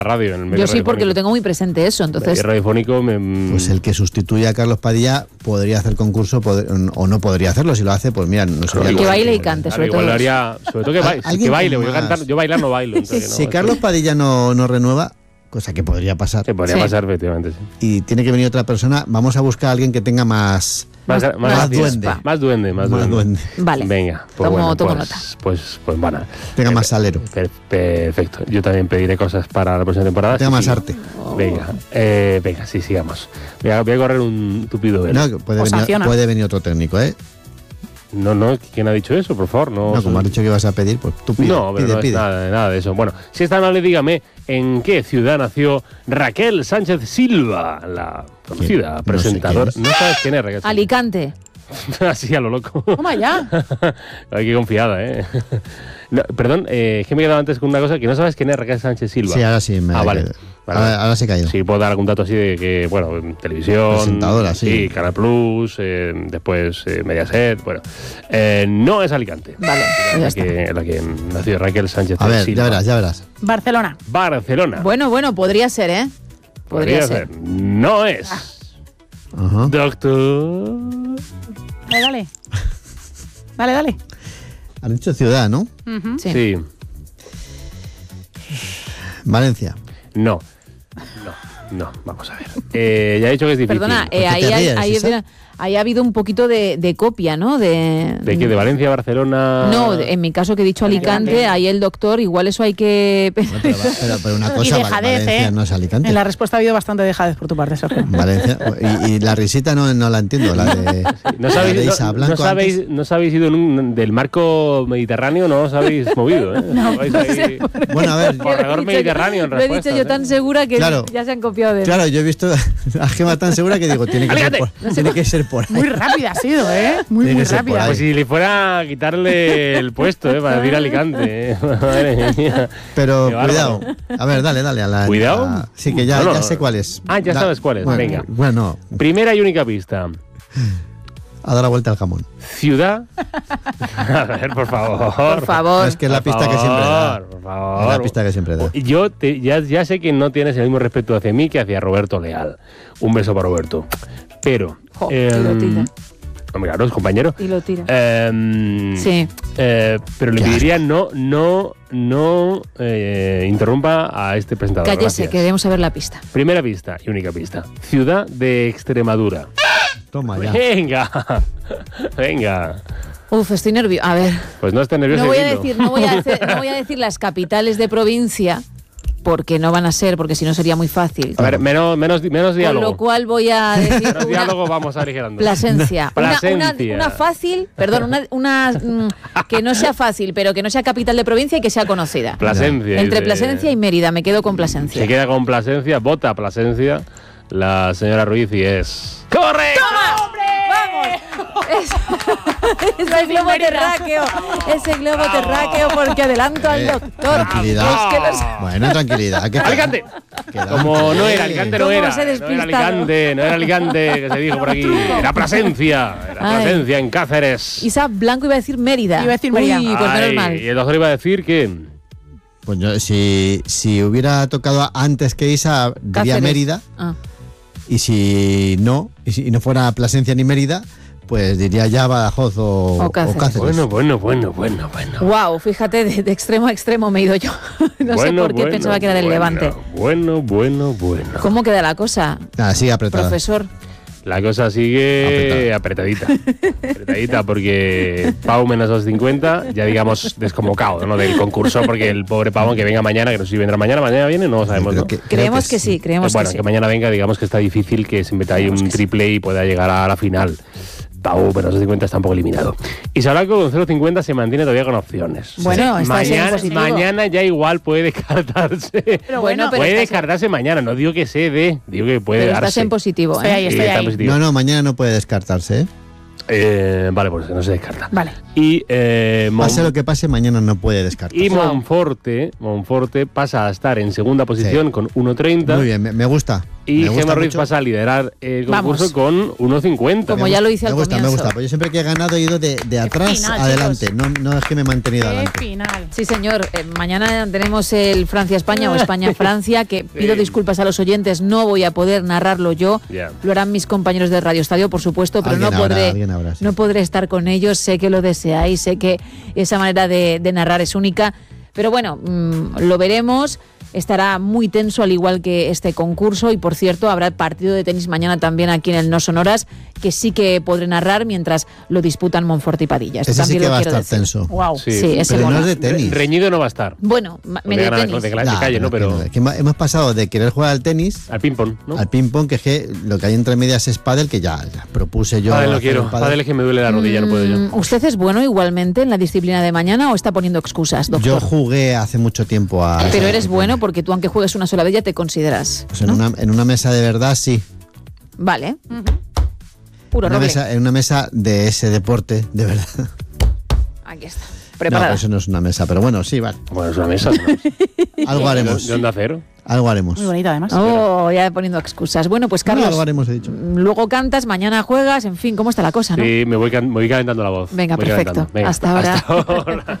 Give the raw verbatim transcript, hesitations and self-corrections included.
radio. En el medio Yo sí, porque lo tengo muy presente eso, entonces... El radiofónico me... Pues el que sustituya a Carlos Padilla podría hacer concurso pod- o no podría hacerlo. Si lo hace, pues mira, no sería... Que baile y cante, Claro, sobre igual todo. haría, sobre todo que, ba- Alguien que baile, con yo, más. cantar, yo bailar no bailo. entonces no, Si Carlos Padilla no, no renueva, cosa que podría pasar, Se podría Sí. pasar, efectivamente, sí. y tiene que venir otra persona, vamos a buscar a alguien que tenga más... Más, Más- más, más gracias. duende. Más duende, más, Más duende. duende. Vale. Venga, pues Tomo- bueno, tomo pues, nota. pues, pues van a... Tenga más salero. Per- perfecto. Yo también pediré cosas para la próxima temporada. Tenga Sí, más sí. arte. Venga, eh, venga, sí, sigamos. Voy a, voy a correr un tupido velo. No, que puede, O venir, sanciona. puede venir otro técnico, ¿eh? No, no, ¿quién ha dicho eso? Por favor, no. No, como has dicho que ibas a pedir, pues tú pide, No, pero pide, no es pide. nada, nada de eso. Bueno, si es tan amable, dígame, ¿en qué ciudad nació Raquel Sánchez Silva, la conocida No sé presentadora? quién No, sabes quién es Raquel Sánchez? Alicante. Así a lo loco. Toma ya. Ay, qué confiada, ¿eh? No, perdón, eh, es que me he quedado antes con una cosa, que no sabes quién es Raquel Sánchez Silva. Sí, ahora sí me Ah, ha vale. caído. Vale. Ahora, ahora se ha caído. Sí, puedo dar algún dato así de que, bueno, en televisión. Presentadora, sí. Canal Plus, eh, después eh, Mediaset, bueno. Eh, no es Alicante. Vale, pues ya la, está. que, la que nació Raquel Sánchez A ver, Silva. ya verás, ya verás. Barcelona. Barcelona. Bueno, bueno, podría ser, ¿eh? Podría, ser. No es. Ajá. Doctor. Dale, dale. Dale, dale. Han dicho ciudad, ¿no? Ujú. Sí. Sí. Valencia. No. No, no, vamos a ver. Eh, ya he dicho que es difícil. Perdona, eh, ¿Por qué ahí, te hay- ríes, ahí, Isa? ahí ha habido un poquito de, de copia, ¿no? De, ¿De qué? ¿De Valencia, Barcelona? No, de- en mi caso que he dicho Alicante, ahí el doctor, igual eso hay que... Bueno, pero, va- pero- pero una Y cosa, Val- dejadez, Valencia ¿eh? no es Alicante. En la respuesta ha habido bastante dejadez por tu parte, Sergio. Valencia. Y, y la risita no, no la entiendo, la de, ¿No la sabéis, de no, Isa no Blanco sabéis, antes. no sabéis ido en un- del marco mediterráneo, no os habéis movido, ¿eh? No, Vais no ahí- sé Bueno, a ver, Corredor Lo he dicho- mediterráneo en Lo he dicho respuestas, yo ¿eh? tan segura que Claro. ya se han copiado de mí. claro, yo he visto a Gema tan segura que digo, tiene que, ser Alicante. por, tiene que ser por ahí. Muy rápida ha sido, ¿eh? Muy, Tiene muy que ser por rápida. ahí. Pues si le fuera a quitarle el puesto, ¿eh? Para decir Alicante, ¿eh? Madre mía. Pero Qué bárbaro. cuidado. A ver, dale, dale. A la, ¿Cuidado? a- sí, que ya, No, no, ya no. sé cuál es. Ah, ya Da- sabes cuál es, bueno, venga. Bueno, Primera y única pista. a dar la vuelta al jamón. Ciudad. A ver, por favor. Por favor. No, es que es la Por pista que siempre da. favor, Por favor. Es la pista que siempre da. Yo te- ya, ya sé que no tienes el mismo respeto hacia mí que hacia Roberto Leal. Un beso para Roberto. Pero. Jo, y lo tira. Hombre, claro, es compañero. Y lo tira. Em, Sí. eh, pero le Qué pediría no, no, no eh, interrumpa a este presentador. Cállese, Gracias. queremos saber la pista. Primera pista y única pista. Ciudad de Extremadura. Toma ya. Venga, venga. Uf, estoy nerviosa. A ver. Pues no esté nervioso. No voy, a dilo. decir, no, voy a decir, no voy a decir las capitales de provincia, porque no van a ser, porque si no sería muy fácil. A ver, menos, menos, menos Con diálogo. lo cual voy a decir Menos una diálogo vamos aligerando. Plasencia. Una, una, Plasencia. una fácil, perdón, una, una mm, que no sea fácil, pero que no sea capital de provincia y que sea conocida. Plasencia. Entre dice. Plasencia y Mérida, me quedo con Plasencia. Se queda con Plasencia, vota Plasencia. La señora Ruiz y es. ¡Corre! Ese globo terráqueo, ese globo terráqueo, porque adelanto al Eh, doctor. tranquilidad. Es que no sé- Bueno, tranquilidad. ¿qué tal? ¡Alicante! Queda Como no un- era, Alicante no ¿Cómo era. os he No era despistado? Alicante, no era Alicante, que se dijo por aquí. Era Plasencia. Era Ay. Plasencia en Cáceres. Isa Blanco iba a decir Mérida. Iba a decir Mérida. Uy, pues menos Ay, mal. y el doctor iba a decir que. Pues yo, si, si hubiera tocado antes que Isa, diría Cáceres. Mérida. Ah. Y si no, y si no fuera Plasencia ni Mérida, pues diría ya Badajoz o, O Cáceres. Bueno, bueno, bueno, bueno, bueno. Wow, fíjate, de, de extremo a extremo me he ido yo. No sé Bueno, por qué bueno, pensaba que era del bueno, Levante. Bueno, bueno, bueno. ¿Cómo queda la cosa, Nada, sigue apretada. profesor? La cosa sigue apretadita. Apretadita porque Pau menos dos cincuenta, ya digamos desconvocado, ¿no? Del concurso, porque el pobre Pau, que venga mañana, que no sé si vendrá mañana, mañana viene, no lo sabemos, Creo ¿no? que- creo Creemos que sí, creemos bueno, que sí. que mañana venga, digamos que está difícil que se meta ahí un triple y pueda llegar a la final. Pau menos dos cincuenta está un poco eliminado. Y Blanco con cero cincuenta se mantiene todavía con opciones. Bueno, Sí. está siendo mañana, positivo. mañana ya igual puede descartarse. Pero Bueno, bueno, pero puede estás- descartarse mañana, no digo que se dé, digo que puede Pero darse. estás en positivo, Estoy ¿eh? ahí, Sí, estoy está ahí. positivo. No, no, mañana no puede descartarse, ¿eh? Eh, vale, pues no se descarta. Vale. Y, eh, Mon- Pase lo que pase, mañana no puede descartarse. y Monforte, Monforte pasa a estar en segunda posición Sí. con uno treinta. Muy bien, me, me gusta. Y Me gusta Gemma Ruiz mucho. pasa a liderar el Vamos. concurso con uno cincuenta. Como ya lo hice Me al gusta, me comienzo. gusta. Pues yo siempre que he ganado he ido de, de atrás final, adelante. No, no es que me he mantenido Qué adelante. final. Sí, señor. Eh, mañana tenemos el Francia-España o España-Francia, que pido Sí. disculpas a los oyentes, no voy a poder narrarlo yo. Ya. Lo harán mis compañeros de Radio Estadio, por supuesto, pero no Alguien habrá, podré, alguien habrá, sí. no podré estar con ellos. Sé que lo deseáis, sé que esa manera de, de narrar es única. Pero bueno, mmm, lo veremos. Estará muy tenso, al igual que este concurso. Y por cierto, habrá partido de tenis mañana también aquí en el No Sonoras, que sí que podré narrar mientras lo disputan Monforte y Padilla. Esto Ese sí también que lo va a quiero estar decir. tenso. Wow. Sí. Sí, ese Pero no mola. es de tenis. Re- reñido no va a estar. Bueno, ma- Porque medio gana tenis. de, de, Nah, calle, ¿no? que Pero no, que hemos hemos pasado de querer jugar al tenis al ping-pong, ¿no? al ping-pong, que es que lo que hay entre medias es pádel, que ya, ya propuse yo. Pádel no hacer quiero. un pádel. Pádel es que me duele la rodilla, no puedo yo. Mm, ¿Usted es bueno igualmente en la disciplina de mañana o está poniendo excusas, doctor? Yo jugué hace mucho tiempo a. Pero eres bueno porque tú, aunque juegues una sola vez, ya te consideras. Pues en, ¿no? una, en una mesa de verdad, sí. Vale. Puro Una roble. mesa, en una mesa de ese deporte, de verdad. Aquí está. No, Preparada. pues eso no es una mesa, pero bueno, sí, vale. Bueno, es una mesa. ¿no? Algo haremos. ¿De onda cero? Algo haremos. Muy bonita, además. Oh, ya poniendo excusas. Bueno, pues No, Carlos, algo haremos, he dicho. luego cantas, mañana juegas, en fin, ¿cómo está la cosa, no? Sí, me voy, can- me voy calentando la voz. Venga, Voy perfecto. calentando. Venga, Hasta ahora. Hasta ahora.